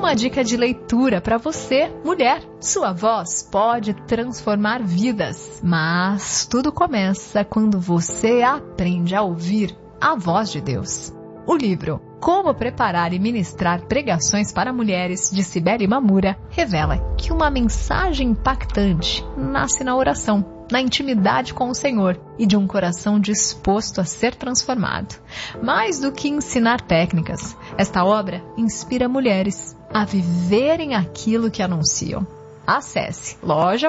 uma dica de leitura para você, mulher. Sua voz pode transformar vidas, mas tudo começa quando você aprende a ouvir a voz de Deus. O livro Como Preparar e Ministrar Pregações para Mulheres, de Cibele Mamura, revela que uma mensagem impactante nasce na oração, na intimidade com o Senhor e de um coração disposto a ser transformado. Mais do que ensinar técnicas, esta obra inspira mulheres a viverem aquilo que anunciam. Acesse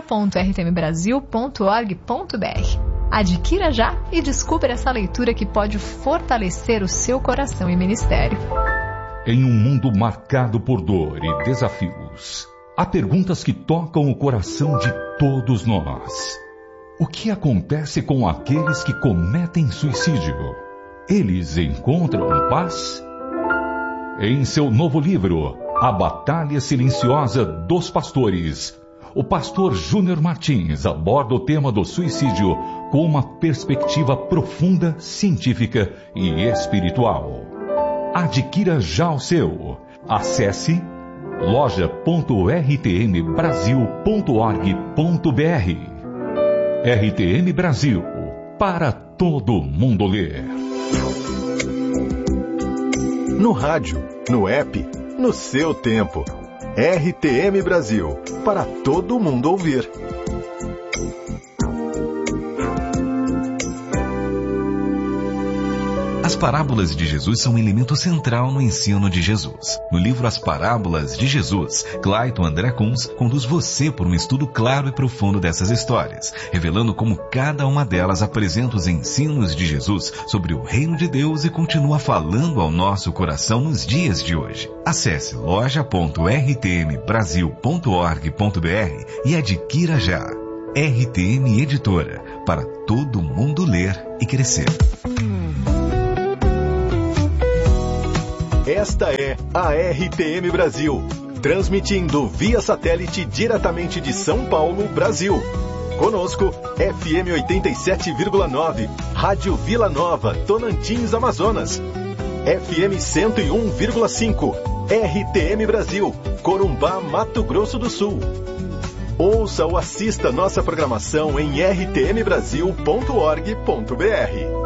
loja.rtmbrasil.org.br. Adquira já e descubra essa leitura que pode fortalecer o seu coração e ministério. Em um mundo marcado por dor e desafios, há perguntas que tocam o coração de todos nós. O que acontece com aqueles que cometem suicídio? Eles encontram paz? Em seu novo livro, A Batalha Silenciosa dos Pastores, o pastor Júnior Martins aborda o tema do suicídio com uma perspectiva profunda, científica e espiritual. Adquira já o seu. Acesse loja.rtmbrasil.org.br. RTM Brasil, para todo mundo ler. No rádio, no app, no seu tempo. RTM Brasil, para todo mundo ouvir. As parábolas de Jesus são um elemento central no ensino de Jesus. No livro As Parábolas de Jesus, Clayton André Kunz conduz você por um estudo claro e profundo dessas histórias, revelando como cada uma delas apresenta os ensinos de Jesus sobre o reino de Deus e continua falando ao nosso coração nos dias de hoje. Acesse loja.rtmbrasil.org.br e adquira já. RTM Editora, para todo mundo ler e crescer. Esta é a RTM Brasil, transmitindo via satélite diretamente de São Paulo, Brasil. Conosco, FM 87,9, Rádio Vila Nova, Tonantins, Amazonas. FM 101,5, RTM Brasil, Corumbá, Mato Grosso do Sul. Ouça ou assista nossa programação em rtmbrasil.org.br.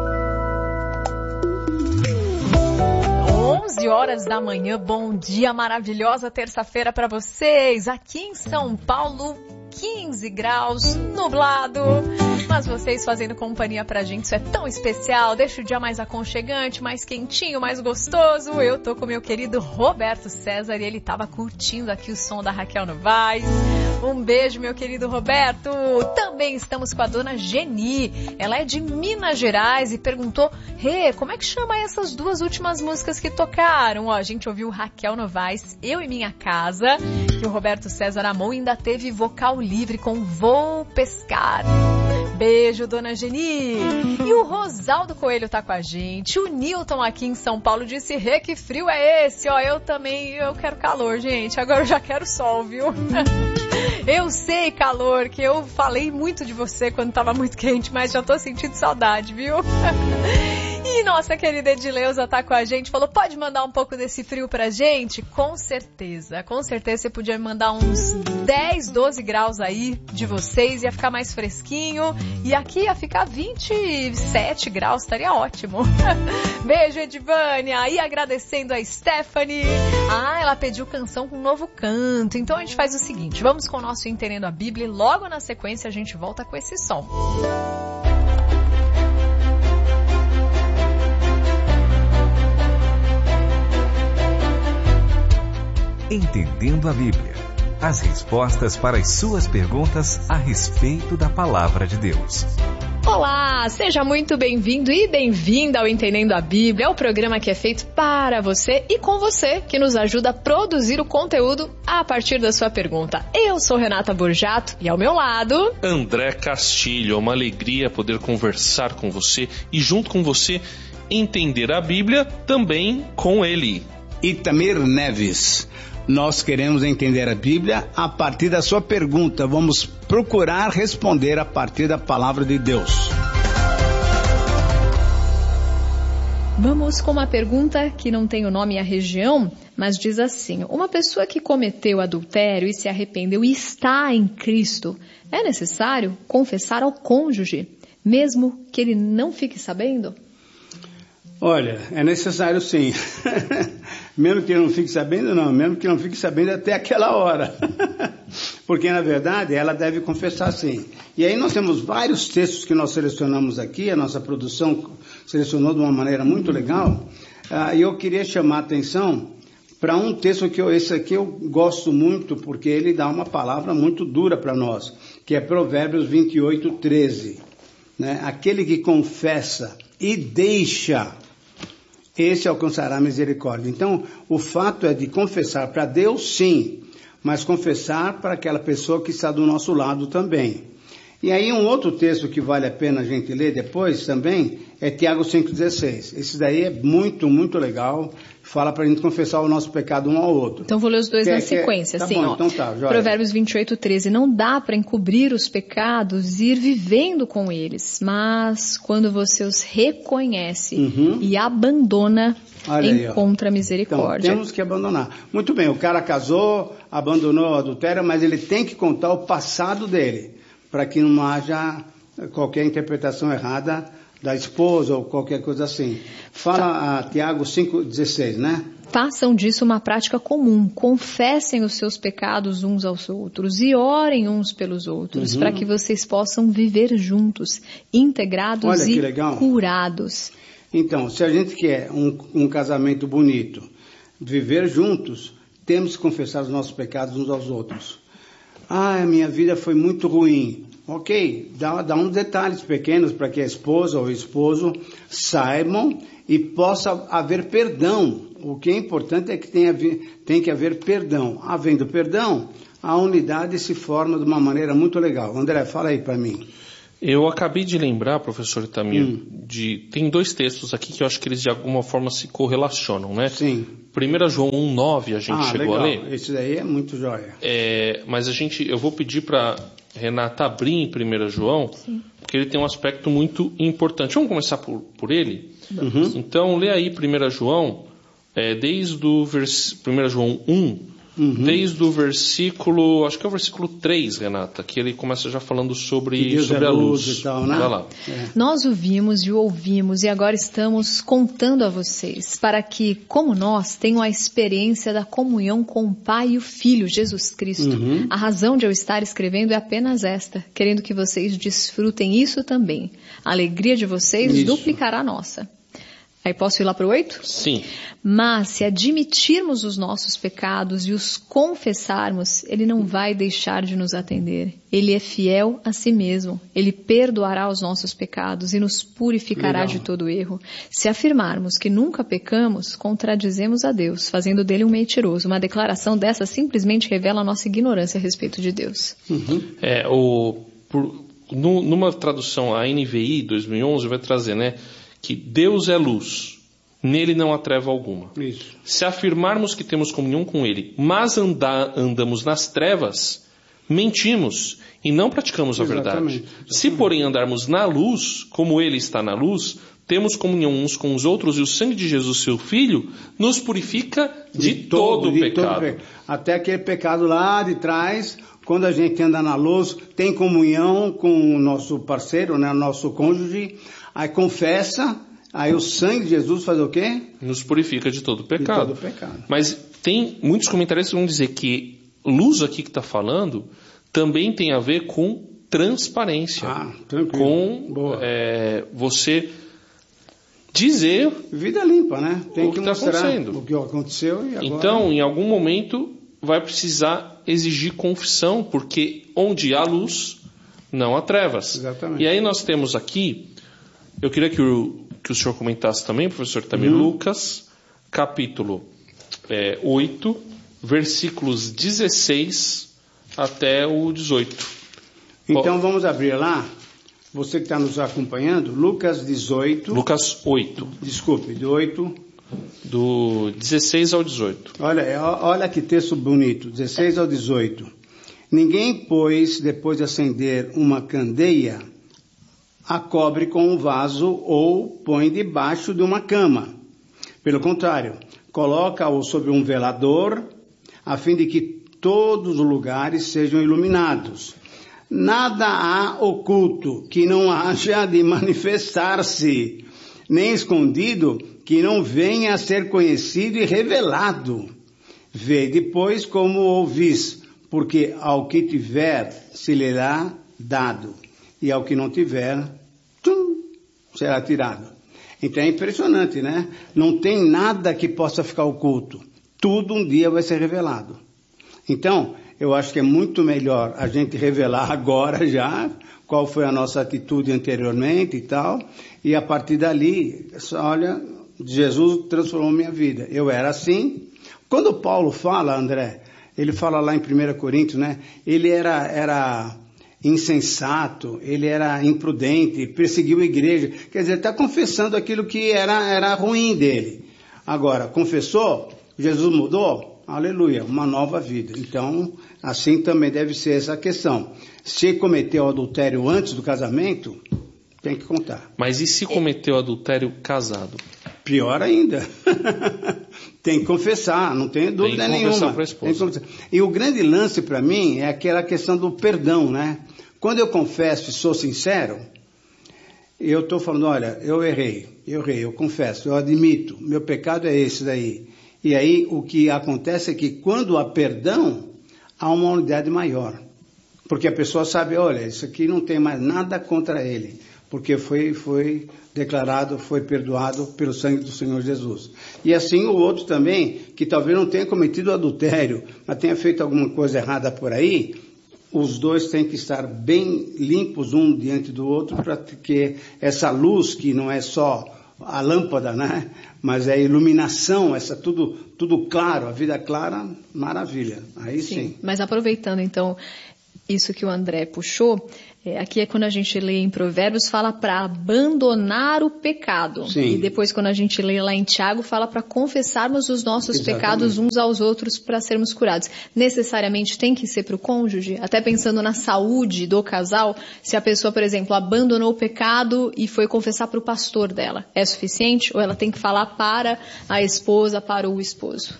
11 horas da manhã, bom dia, maravilhosa terça-feira para vocês. Aqui em São Paulo, 15 graus, nublado, mas vocês fazendo companhia pra gente, isso é tão especial, deixa o dia mais aconchegante, mais quentinho, mais gostoso. Eu tô com o meu querido Roberto César e ele tava curtindo aqui o som da Raquel Novaes. Um beijo, meu querido Roberto. Também estamos com a dona Geni. Ela é de Minas Gerais e perguntou: Rê, como é que chama essas duas últimas músicas que tocaram? Ó, a gente ouviu Raquel Novaes, Eu e Minha Casa, que o Roberto César amou, e ainda teve vocal livre com Vou Pescar. Beijo, dona Geni. E o Rosaldo Coelho tá com a gente. O Nilton aqui em São Paulo disse: Rê, que frio é esse? Ó, eu também, eu quero calor, gente. Agora eu já quero sol, viu? Eu sei, calor, que eu falei muito de você quando tava muito quente, mas já tô sentindo saudade, viu? E nossa querida Edileuza tá com a gente, falou: pode mandar um pouco desse frio pra gente? Com certeza você podia me mandar uns 10, 12 graus aí de vocês, ia ficar mais fresquinho, e aqui ia ficar 27 graus, estaria ótimo. Beijo, Edivânia. E agradecendo a Stephanie, ela pediu canção com um novo canto. Então a gente faz o seguinte, vamos com o nosso Entendendo a Bíblia e logo na sequência a gente volta com esse som. Entendendo a Bíblia. As respostas para as suas perguntas a respeito da Palavra de Deus. Olá, seja muito bem-vindo e bem-vinda ao Entendendo a Bíblia, é o programa que é feito para você e com você, que nos ajuda a produzir o conteúdo a partir da sua pergunta. Eu sou Renata Borjato e ao meu lado... André Castilho, é uma alegria poder conversar com você e junto com você entender a Bíblia também com ele. Itamir Neves. Nós queremos entender a Bíblia a partir da sua pergunta. Vamos procurar responder a partir da palavra de Deus. Vamos com uma pergunta que não tem o nome e a região, mas diz assim: uma pessoa que cometeu adultério e se arrependeu e está em Cristo, é necessário confessar ao cônjuge, mesmo que ele não fique sabendo? Olha, é necessário sim. Mesmo que ele não fique sabendo, não. Mesmo que não fique sabendo até aquela hora. Porque, na verdade, ela deve confessar sim. E aí nós temos vários textos que nós selecionamos aqui, a nossa produção selecionou de uma maneira muito legal. E eu queria chamar a atenção para um texto esse aqui eu gosto muito, porque ele dá uma palavra muito dura para nós, que é Provérbios 28:13. Né? Aquele que confessa e deixa, esse alcançará misericórdia. Então, o fato é de confessar para Deus, sim, mas confessar para aquela pessoa que está do nosso lado também. E aí um outro texto que vale a pena a gente ler depois também é Tiago 5,16. Esse daí é muito, muito legal. Fala para a gente confessar o nosso pecado um ao outro. Então vou ler os dois na sequência. Tá assim, bom, ó. então tá, joia. Provérbios 28:13. Não dá para encobrir os pecados e ir vivendo com eles, mas quando você os reconhece e abandona, encontra misericórdia. Então, temos que abandonar. Muito bem, o cara casou, abandonou o adultério, mas ele tem que contar o passado dele, para que não haja qualquer interpretação errada da esposa ou qualquer coisa assim. Fala a Tiago 5,16, né? Façam disso uma prática comum. Confessem os seus pecados uns aos outros e orem uns pelos outros, para que vocês possam viver juntos, integrados e curados. Então, se a gente quer um casamento bonito, viver juntos, temos que confessar os nossos pecados uns aos outros. Ah, a minha vida foi muito ruim. Ok, dá uns detalhes pequenos para que a esposa ou o esposo saibam e possa haver perdão. O que é importante é que tem que haver perdão. Havendo perdão, a unidade se forma de uma maneira muito legal. André, fala aí para mim. Eu acabei de lembrar, professor Itamir, tem dois textos aqui que eu acho que eles de alguma forma se correlacionam, né? Sim. 1 João 1,9 a gente chegou legal. a ler. Esse daí é muito joia. Mas eu vou pedir para Renata abrir em 1 João, porque ele tem um aspecto muito importante. Vamos começar por ele? Então, lê aí 1 João, desde o 1 João 1, desde o versículo, acho que é o versículo 3, Renata, que ele começa já falando sobre a luz. E tal, né? Vai lá. Nós o vimos e o ouvimos e agora estamos contando a vocês, para que, como nós, tenham a experiência da comunhão com o Pai e o Filho, Jesus Cristo. A razão de eu estar escrevendo é apenas esta, querendo que vocês desfrutem isso também. A alegria de vocês duplicará a nossa. Aí posso ir lá para o 8? Sim. Mas se admitirmos os nossos pecados e os confessarmos, Ele não vai deixar de nos atender. Ele é fiel a si mesmo. Ele perdoará os nossos pecados e nos purificará de todo erro. Se afirmarmos que nunca pecamos, contradizemos a Deus, fazendo dele um mentiroso. Uma declaração dessa simplesmente revela a nossa ignorância a respeito de Deus. Numa tradução, a NVI 2011 vai trazer, né? Que Deus é luz, nele não há treva alguma. Isso. Se afirmarmos que temos comunhão com Ele, mas andamos nas trevas, mentimos e não praticamos a verdade. Se, porém, andarmos na luz, como Ele está na luz, temos comunhão uns com os outros e o sangue de Jesus, seu Filho, nos purifica de todo o pecado. Até aquele pecado lá de trás, quando a gente anda na luz, tem comunhão com o nosso parceiro, né, o nosso cônjuge, aí confessa, aí o sangue de Jesus faz o quê? Nos purifica de todo o pecado. De todo o pecado. Mas tem muitos comentários que vão dizer que luz aqui que está falando também tem a ver com transparência. Tranquilo. Com você dizer... Vida limpa, né? Tem que mostrar o que aconteceu e agora... Então, em algum momento, vai precisar exigir confissão, porque onde há luz, não há trevas. Exatamente. E aí nós temos aqui... Eu queria que o senhor comentasse também, professor Itamir, Lucas, capítulo 8, versículos 16 até o 18. Então vamos abrir lá, você que está nos acompanhando, Lucas 18. Lucas 8. Desculpe, de 8. Do 16 ao 18. Olha que texto bonito, 16 ao 18. Ninguém, pois, depois de acender uma candeia, a cobre com um vaso ou põe debaixo de uma cama. Pelo contrário, coloca-o sobre um velador, a fim de que todos os lugares sejam iluminados. Nada há oculto que não haja de manifestar-se, nem escondido que não venha a ser conhecido e revelado. Vê depois como ouvis, porque ao que tiver se lhe será dado, e ao que não tiver, será tirado. Então é impressionante, né? Não tem nada que possa ficar oculto. Tudo um dia vai ser revelado. Então, eu acho que é muito melhor a gente revelar agora já qual foi a nossa atitude anteriormente e tal, e a partir dali, olha, Jesus transformou minha vida. Eu era assim. Quando Paulo fala, André, ele fala lá em 1 Coríntios, né? Ele era insensato, ele era imprudente, perseguiu a igreja. Quer dizer, está confessando aquilo que era ruim dele. Agora, confessou, Jesus mudou, aleluia, uma nova vida. Então, assim também deve ser essa questão. Se cometeu adultério antes do casamento, tem que contar. Mas e se cometeu adultério casado? Pior ainda. Tem que confessar, não tem dúvida nenhuma. Tem que confessar. E o grande lance para mim é aquela questão do perdão, né? Quando eu confesso e sou sincero, eu estou falando, olha, eu errei, eu confesso, eu admito, meu pecado é esse daí. E aí o que acontece é que quando há perdão, há uma unidade maior. Porque a pessoa sabe, olha, isso aqui não tem mais nada contra ele, porque foi declarado, foi perdoado pelo sangue do Senhor Jesus. E assim o outro também, que talvez não tenha cometido adultério, mas tenha feito alguma coisa errada por aí, os dois têm que estar bem limpos um diante do outro, para que essa luz, que não é só a lâmpada, né? Mas é a iluminação, essa tudo claro, a vida clara, maravilha. Aí sim. Mas aproveitando então isso que o André puxou, aqui é quando a gente lê em Provérbios, fala para abandonar o pecado. Sim. E depois quando a gente lê lá em Tiago, fala para confessarmos os nossos pecados uns aos outros para sermos curados. Necessariamente tem que ser para o cônjuge? Até pensando na saúde do casal, se a pessoa, por exemplo, abandonou o pecado e foi confessar para o pastor dela, é suficiente? Ou ela tem que falar para a esposa, para o esposo?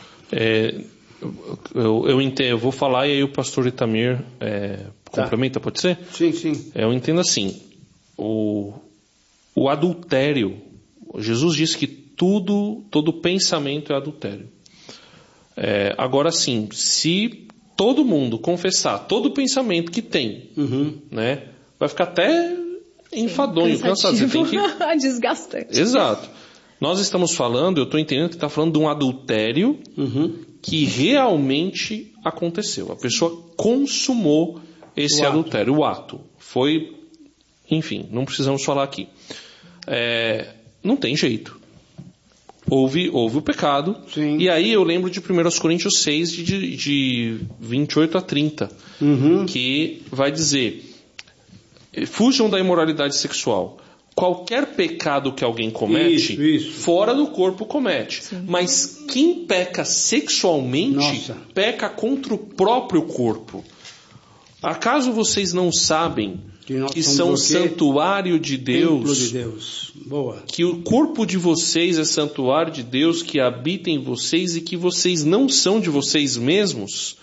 Eu entendo, eu vou falar e aí o pastor Itamir complementa, pode ser? Sim. Eu entendo assim, o adultério, Jesus disse que todo pensamento é adultério. Agora sim, se todo mundo confessar todo pensamento que tem, né, vai ficar até enfadonho, cansado. Você tem que... Desgastante. Exato. Nós estamos falando, eu estou entendendo que está falando de um adultério que realmente aconteceu. A pessoa consumou esse adultério, o ato. Foi, enfim, não precisamos falar aqui. Não tem jeito. Houve o pecado. Sim. E aí eu lembro de 1 Coríntios 6, de 28 a 30, que vai dizer: fujam da imoralidade sexual. Qualquer pecado que alguém comete, isso. fora do corpo comete. Sim. Mas quem peca sexualmente, peca contra o próprio corpo. Acaso vocês não sabem que são santuário de Deus? Templo de Deus. Boa. Que o corpo de vocês é santuário de Deus, que habita em vocês e que vocês não são de vocês mesmos?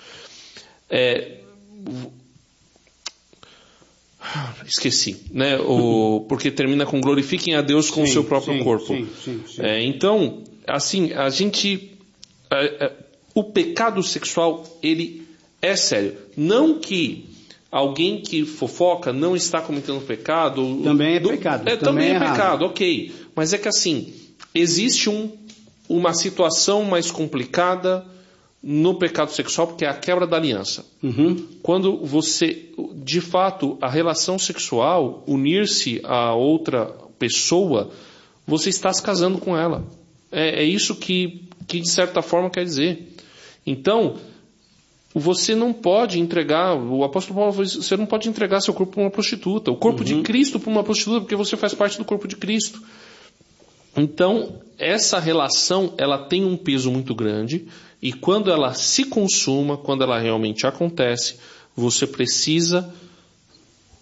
Esqueci, né? Porque termina com glorifiquem a Deus com o seu próprio corpo. Sim. Então, assim, a gente... o pecado sexual, ele é sério. Não que alguém que fofoca não está cometendo pecado. Também é pecado. Também é pecado, ok. Mas é que assim, existe uma situação mais complicada no pecado sexual, porque é a quebra da aliança. Quando você, de fato, a relação sexual, unir-se a outra pessoa, você está se casando com ela. É isso que de certa forma quer dizer. Então, você não pode entregar, o apóstolo Paulo falou, você não pode entregar seu corpo para uma prostituta, o corpo de Cristo para uma prostituta, porque você faz parte do corpo de Cristo. Então, essa relação, ela tem um peso muito grande, e quando ela se consuma, quando ela realmente acontece, você precisa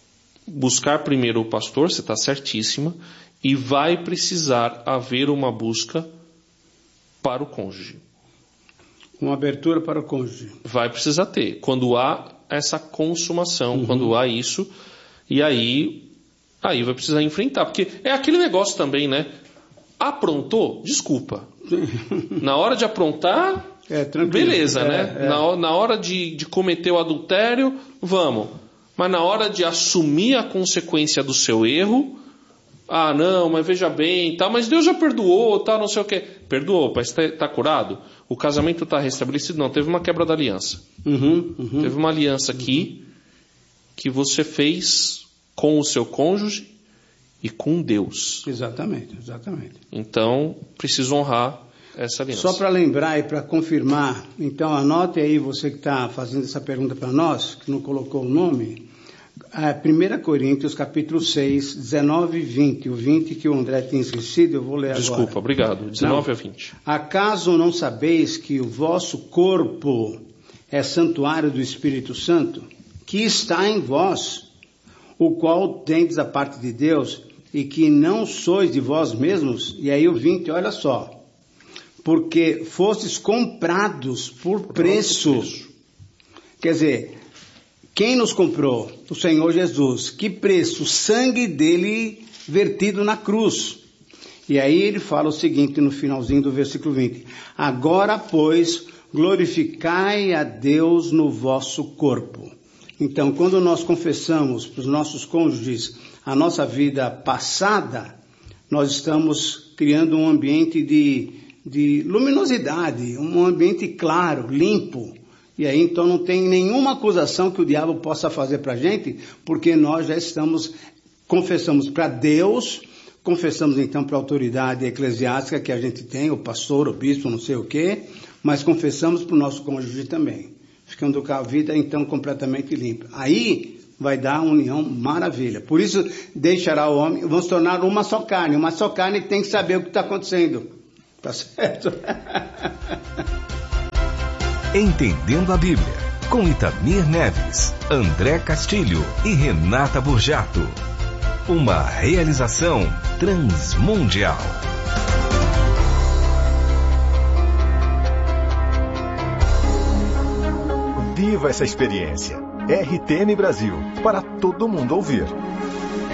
buscar primeiro o pastor, você está certíssima, e vai precisar haver uma busca para o cônjuge. Uma abertura para o cônjuge. Vai precisar ter. Quando há essa consumação, quando há isso, e aí vai precisar enfrentar. Porque é aquele negócio também, né? Aprontou? Desculpa. Na hora de aprontar, beleza, né? Na hora de cometer o adultério, vamos. Mas na hora de assumir a consequência do seu erro, não, mas veja bem, tá, mas Deus já perdoou, tá, não sei o quê. Perdoou, mas tá curado? O casamento está restabelecido? Não, teve uma quebra da aliança. Teve uma aliança aqui que você fez com o seu cônjuge e com Deus. Exatamente. Então, preciso honrar essa aliança. Só para lembrar e para confirmar, então anote aí, você que está fazendo essa pergunta para nós, que não colocou o nome, 1 Coríntios capítulo 6, 19 e 20, o 20 que o André tinha esquecido, eu vou ler agora. Desculpa, obrigado, 19 a 20. Acaso não sabeis que o vosso corpo é santuário do Espírito Santo, que está em vós, o qual tendes a parte de Deus, e que não sois de vós mesmos? E aí o 20, olha só. Porque fostes comprados por preço. Quer dizer, quem nos comprou? O Senhor Jesus. Que preço? O sangue dele vertido na cruz. E aí ele fala o seguinte no finalzinho do versículo 20. Agora, pois, glorificai a Deus no vosso corpo. Então, quando nós confessamos para os nossos cônjuges a nossa vida passada, nós estamos criando um ambiente de luminosidade, um ambiente claro, limpo. E aí, então, não tem nenhuma acusação que o diabo possa fazer para a gente, porque nós já confessamos para Deus, confessamos então para a autoridade eclesiástica que a gente tem, o pastor, o bispo, não sei o quê, mas confessamos para o nosso cônjuge também, ficando com a vida então completamente limpa. Aí vai dar uma união maravilha. Por isso, deixará o homem, vão se tornar uma só carne que tem que saber o que está acontecendo. Tá certo? Entendendo a Bíblia, com Itamir Neves, André Castilho e Renata Burjato. Uma realização transmundial. Viva essa experiência. RTM Brasil, para todo mundo ouvir.